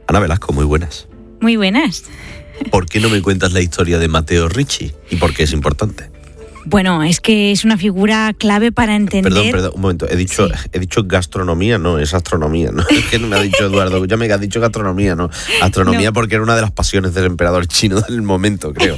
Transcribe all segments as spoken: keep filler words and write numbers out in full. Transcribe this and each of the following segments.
Ana Velasco, muy buenas. Muy buenas. ¿Por qué no me cuentas la historia de Matteo Ricci y por qué es importante? Bueno, es que es una figura clave para entender... Perdón, perdón, un momento. He dicho, sí. he dicho gastronomía, no, es astronomía, ¿no? Es que no me ha dicho Eduardo, ya me ha dicho gastronomía, ¿no? Astronomía no. Porque era una de las pasiones del emperador chino del momento, creo.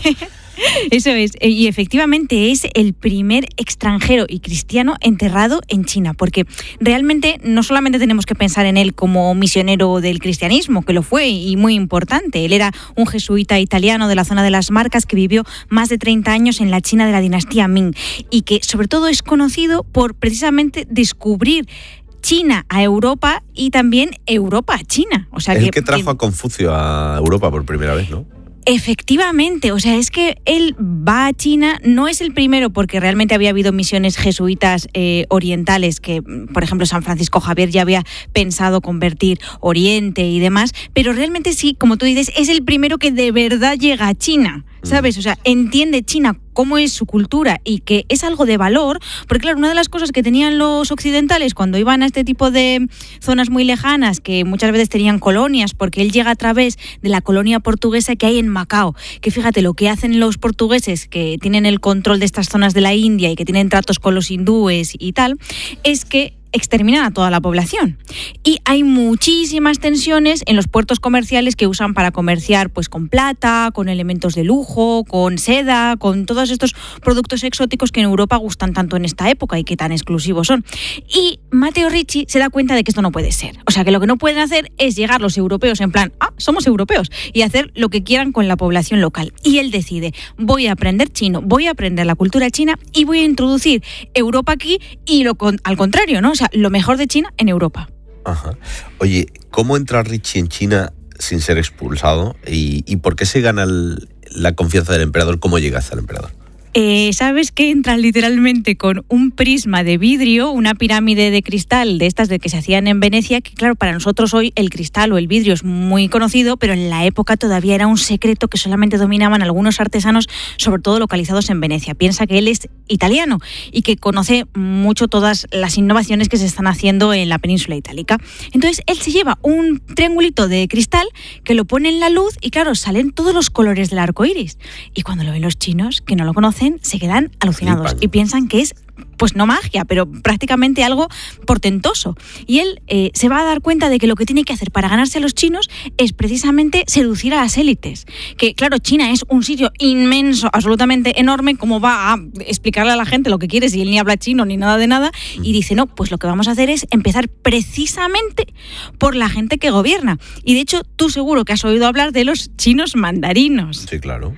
Eso es, y efectivamente es el primer extranjero y cristiano enterrado en China, porque realmente no solamente tenemos que pensar en él como misionero del cristianismo, que lo fue y muy importante. Él era un jesuita italiano de la zona de las Marcas que vivió más de treinta años en la China de la dinastía Ming y que sobre todo es conocido por precisamente descubrir China a Europa y también Europa a China. O sea, el que, que trajo a Confucio a Europa por primera vez, ¿no? Efectivamente, o sea, es que él va a China, no es el primero porque realmente había habido misiones jesuitas eh, orientales que, por ejemplo, San Francisco Javier ya había pensado convertir Oriente y demás, pero realmente sí, como tú dices, es el primero que de verdad llega a China, ¿sabes? O sea, entiende China cómo es su cultura y que es algo de valor, porque claro, una de las cosas que tenían los occidentales cuando iban a este tipo de zonas muy lejanas, que muchas veces tenían colonias, porque él llega a través de la colonia portuguesa que hay en Macao, que fíjate lo que hacen los portugueses que tienen el control de estas zonas de la India y que tienen tratos con los hindúes y tal, es que exterminan a toda la población. Y hay muchísimas tensiones en los puertos comerciales que usan para comerciar pues con plata, con elementos de lujo, con seda, con todos estos productos exóticos que en Europa gustan tanto en esta época y que tan exclusivos son. Y Matteo Ricci se da cuenta de que esto no puede ser. O sea, que lo que no pueden hacer es llegar los europeos en plan, ah, somos europeos, y hacer lo que quieran con la población local. Y él decide, voy a aprender chino, voy a aprender la cultura china y voy a introducir Europa aquí y lo con, al contrario, ¿no? O sea, lo mejor de China en Europa. Ajá. Oye, ¿cómo entra Ricci en China sin ser expulsado? ¿Y, y por qué se gana el, la confianza del emperador? ¿Cómo llega hasta el emperador? Eh, ¿Sabes que entra literalmente con un prisma de vidrio, una pirámide de cristal de estas de que se hacían en Venecia? Que claro, para nosotros hoy el cristal o el vidrio es muy conocido, pero en la época todavía era un secreto que solamente dominaban algunos artesanos, sobre todo localizados en Venecia. Piensa que él es italiano y que conoce mucho todas las innovaciones que se están haciendo en la península itálica. Entonces él se lleva un triangulito de cristal que lo pone en la luz y claro, salen todos los colores del arco iris. Y cuando lo ven los chinos, que no lo conocen, se quedan alucinados Flipan. y piensan que es, pues no magia, pero prácticamente algo portentoso. Y él eh, se va a dar cuenta de que lo que tiene que hacer para ganarse a los chinos es precisamente seducir a las élites. Que claro, China es un sitio inmenso, absolutamente enorme, ¿cómo va a explicarle a la gente lo que quiere si él ni habla chino ni nada de nada? Y dice, no, pues lo que vamos a hacer es empezar precisamente por la gente que gobierna. Y de hecho, tú seguro que has oído hablar de los chinos mandarinos. Sí, claro.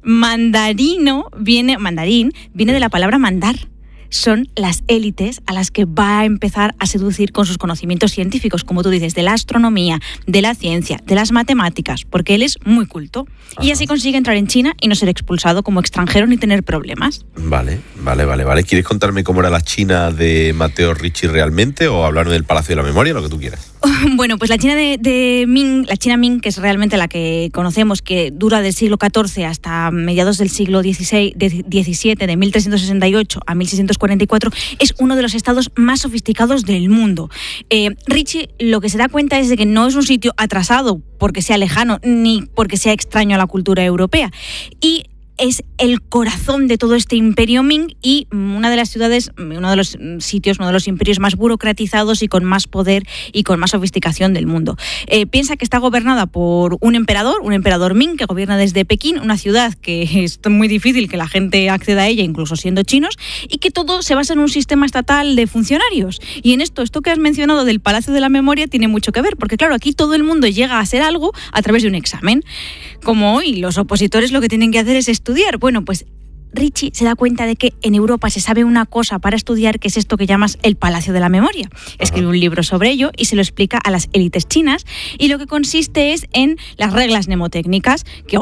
Mandarino viene, mandarín viene de la palabra mandar. Son las élites a las que va a empezar a seducir con sus conocimientos científicos, como tú dices, de la astronomía, de la ciencia, de las matemáticas, porque él es muy culto. Ajá. Y así consigue entrar en China y no ser expulsado como extranjero ni tener problemas. Vale, vale, vale, vale. ¿Quieres contarme cómo era la China de Matteo Ricci realmente o hablarme del Palacio de la Memoria, lo que tú quieras? Bueno, pues la China de, de Ming, la China Ming, que es realmente la que conocemos, que dura del siglo catorce hasta mediados del siglo dieciséis, de, diecisiete, de mil trescientos sesenta y ocho a mil seiscientos cuarenta y cuatro, es uno de los estados más sofisticados del mundo. Eh, Ricci lo que se da cuenta es de que no es un sitio atrasado porque sea lejano ni porque sea extraño a la cultura europea. Y es el corazón de todo este imperio Ming y una de las ciudades, uno de los sitios, uno de los imperios más burocratizados y con más poder y con más sofisticación del mundo. Eh, piensa que está gobernada por un emperador, un emperador Ming que gobierna desde Pekín, una ciudad que es muy difícil que la gente acceda a ella, incluso siendo chinos, y que todo se basa en un sistema estatal de funcionarios. Y en esto, esto que has mencionado del Palacio de la Memoria tiene mucho que ver, porque claro, aquí todo el mundo llega a hacer algo a través de un examen. Como hoy, los opositores lo que tienen que hacer es estudiar. Bueno, pues Ricci se da cuenta de que en Europa se sabe una cosa para estudiar, que es esto que llamas el Palacio de la Memoria. Escribe un libro sobre ello y se lo explica a las élites chinas, y lo que consiste es en las reglas mnemotécnicas que hoy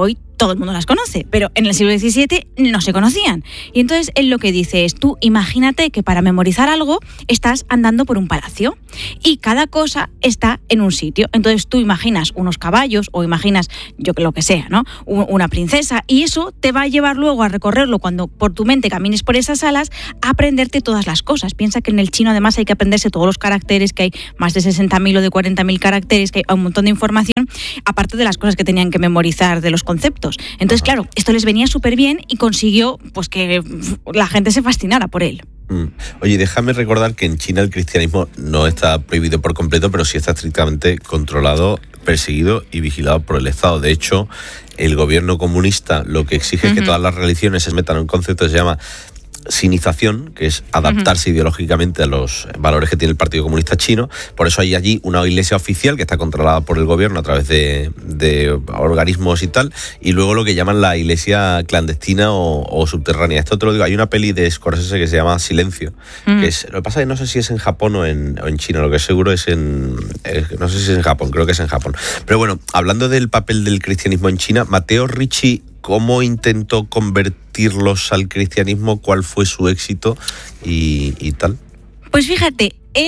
todo el mundo las conoce, pero en el siglo diecisiete no se conocían. Y entonces él lo que dice es, tú imagínate que para memorizar algo estás andando por un palacio y cada cosa está en un sitio. Entonces tú imaginas unos caballos o imaginas, yo lo que sea, ¿no? Una princesa, y eso te va a llevar luego a recorrerlo cuando por tu mente camines por esas salas, a aprenderte todas las cosas. Piensa que en el chino además hay que aprenderse todos los caracteres, que hay más de sesenta mil o de cuarenta mil caracteres, que hay un montón de información, aparte de las cosas que tenían que memorizar de los conceptos. Entonces, claro, esto les venía súper bien y consiguió pues que la gente se fascinara por él. Mm. Oye, déjame recordar que en China el cristianismo no está prohibido por completo, pero sí está estrictamente controlado, perseguido y vigilado por el Estado. De hecho, el gobierno comunista lo que exige uh-huh. es que todas las religiones se metan en un concepto que se llama sinización, que es adaptarse uh-huh. ideológicamente a los valores que tiene el Partido Comunista Chino. Por eso hay allí una iglesia oficial que está controlada por el gobierno a través de, de organismos y tal, y luego lo que llaman la iglesia clandestina o, o subterránea. Esto te lo digo, hay una peli de Scorsese que se llama Silencio, uh-huh. que es, lo que pasa es que no sé si es en Japón o en, o en China, lo que seguro es en, es, no sé si es en Japón, creo que es en Japón. Pero bueno, hablando del papel del cristianismo en China, Matteo Ricci, ¿cómo intentó convertirlos al cristianismo? ¿Cuál fue su éxito y, y tal? Pues fíjate, él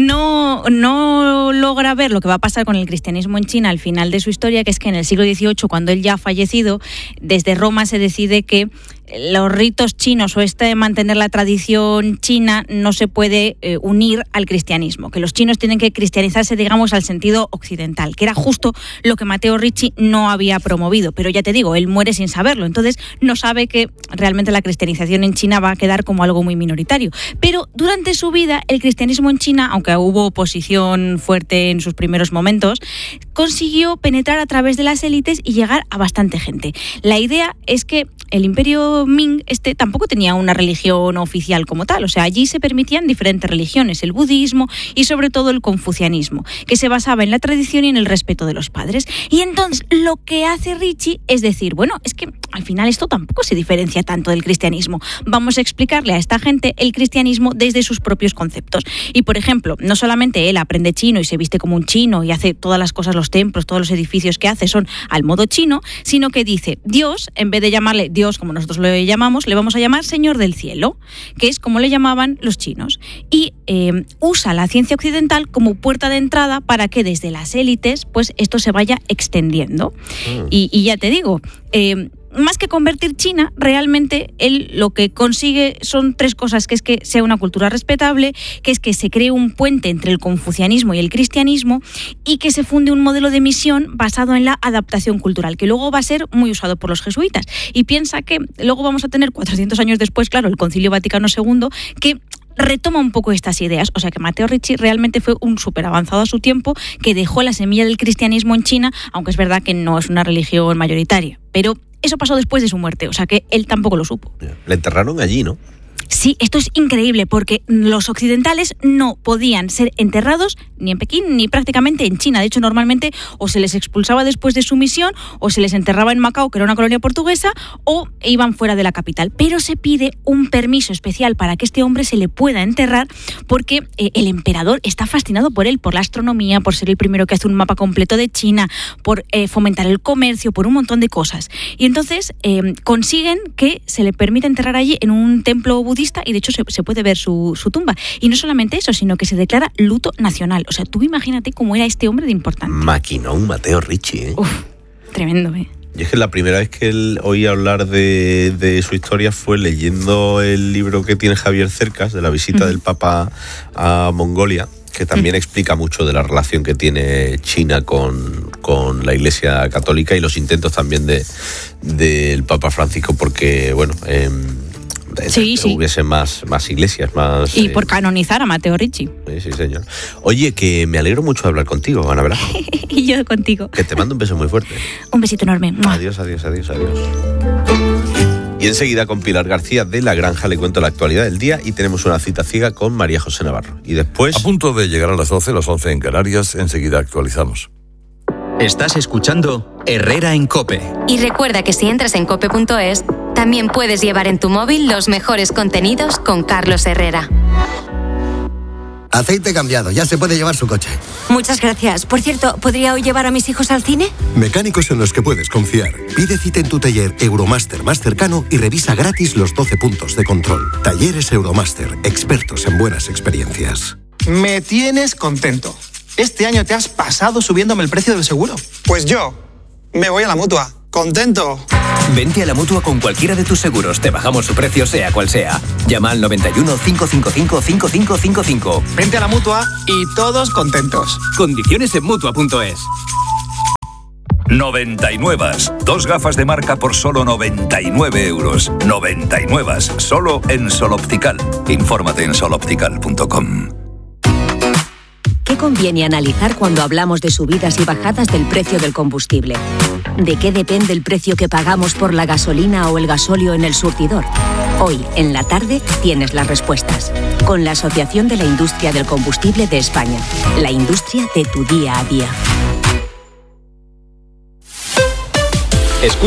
no, no logra ver lo que va a pasar con el cristianismo en China al final de su historia, que es que en el siglo dieciocho, cuando él ya ha fallecido, desde Roma se decide que los ritos chinos o este de mantener la tradición china no se puede eh, unir al cristianismo, que los chinos tienen que cristianizarse, digamos, al sentido occidental, que era justo lo que Matteo Ricci no había promovido. Pero ya te digo, él muere sin saberlo, entonces no sabe que realmente la cristianización en China va a quedar como algo muy minoritario. Pero durante su vida, el cristianismo en China, aunque hubo oposición fuerte en sus primeros momentos, consiguió penetrar a través de las élites y llegar a bastante gente. La idea es que el imperio Ming este tampoco tenía una religión oficial como tal, o sea, allí se permitían diferentes religiones, el budismo y sobre todo el confucianismo, que se basaba en la tradición y en el respeto de los padres. Y entonces lo que hace Ricci es decir, bueno, es que al final esto tampoco se diferencia tanto del cristianismo. Vamos a explicarle a esta gente el cristianismo desde sus propios conceptos. Y por ejemplo, no solamente él aprende chino y se viste como un chino y hace todas las cosas, los templos, todos los edificios que hace son al modo chino, sino que dice, Dios, en vez de llamarle Dios como nosotros lo llamamos, le vamos a llamar Señor del Cielo, que es como le llamaban los chinos. Y eh, usa la ciencia occidental como puerta de entrada para que desde las élites pues esto se vaya extendiendo. Mm. Y, y ya te digo, eh, más que convertir China, realmente él lo que consigue son tres cosas, que es que sea una cultura respetable, que es que se cree un puente entre el confucianismo y el cristianismo y que se funde un modelo de misión basado en la adaptación cultural, que luego va a ser muy usado por los jesuitas. Y piensa que luego vamos a tener cuatrocientos años después, claro, el Concilio Vaticano segundo, que retoma un poco estas ideas. O sea que Matteo Ricci realmente fue un súper avanzado a su tiempo, que dejó la semilla del cristianismo en China, aunque es verdad que no es una religión mayoritaria. Pero eso pasó después de su muerte, o sea que él tampoco lo supo. Le enterraron allí, ¿no? Sí, esto es increíble porque los occidentales no podían ser enterrados ni en Pekín ni prácticamente en China. De hecho, normalmente o se les expulsaba después de su misión o se les enterraba en Macao, que era una colonia portuguesa, o iban fuera de la capital. Pero se pide un permiso especial para que este hombre se le pueda enterrar porque eh, el emperador está fascinado por él, por la astronomía, por ser el primero que hace un mapa completo de China, por eh, fomentar el comercio, por un montón de cosas. Y entonces eh, consiguen que se le permita enterrar allí en un templo budista, y de hecho se, se puede ver su, su tumba. Y no solamente eso, sino que se declara luto nacional. O sea, tú imagínate cómo era este hombre de importante. Maquinón, Matteo Ricci, ¿eh? Uf, tremendo, ¿eh? Y es que la primera vez que él oí hablar de, de su historia fue leyendo el libro que tiene Javier Cercas, de la visita uh-huh. del Papa a Mongolia, que también uh-huh. explica mucho de la relación que tiene China con, con la Iglesia Católica y los intentos también de del Papa Francisco, porque, bueno... Eh, Sí, sí. hubiese más, más iglesias, más... Y eh... por canonizar a Matteo Ricci. Sí, sí, señor. Oye, que me alegro mucho de hablar contigo, Ana Blas. Y yo contigo. Que te mando un beso muy fuerte. Un besito enorme. Adiós, adiós, adiós, adiós. Y enseguida con Pilar García de La Granja le cuento la actualidad del día y tenemos una cita ciega con María José Navarro. Y después... A punto de llegar a las doce, las once en Canarias, enseguida actualizamos. Estás escuchando Herrera en COPE. Y recuerda que si entras en cope punto es, también puedes llevar en tu móvil los mejores contenidos con Carlos Herrera. Aceite cambiado, ya se puede llevar su coche. Muchas gracias. Por cierto, ¿podría hoy llevar a mis hijos al cine? Mecánicos en los que puedes confiar. Pide cita en tu taller Euromaster más cercano y revisa gratis los doce puntos de control. Talleres Euromaster, expertos en buenas experiencias. Me tienes contento. Este año te has pasado subiéndome el precio del seguro. Pues yo me voy a la Mutua. ¡Contento! Vente a la Mutua con cualquiera de tus seguros. Te bajamos su precio sea cual sea. Llama al noventa y uno, cinco cinco cinco, cinco cinco cinco cinco. Vente a la Mutua y todos contentos. Condiciones en Mutua punto es. noventa y nueve. Dos gafas de marca por solo noventa y nueve euros. noventa y nueve. Solo en Sol Optical. Infórmate en sol optical punto com. ¿Qué conviene analizar cuando hablamos de subidas y bajadas del precio del combustible? ¿De qué depende el precio que pagamos por la gasolina o el gasóleo en el surtidor? Hoy, en la tarde, tienes las respuestas. Con la Asociación de la Industria del Combustible de España. La industria de tu día a día.